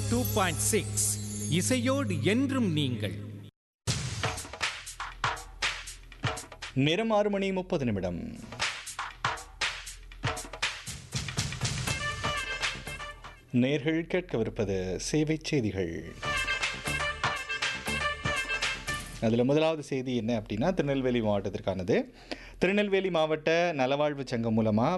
102.6 இசையோடு என்றும் நீங்கள். நேரம் 6:30. நேர்கள் கேட்கவிருப்பது சேவை செய்திகள். அதில் முதலாவது செய்தி என்ன அப்படின்னா, திருநெல்வேலி மாவட்டத்திற்கானது. திருநெல்வேலி மாவட்ட நலவாழ்வு சங்கம் மூலமாக